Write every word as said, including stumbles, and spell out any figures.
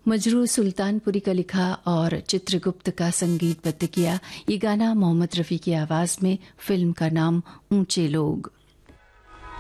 मजरू सुल्तानपुरी का लिखा और चित्रगुप्त का संगीतबद्ध किया ये गाना मोहम्मद रफ़ी की आवाज़ में। फिल्म का नाम ऊंचे लोग।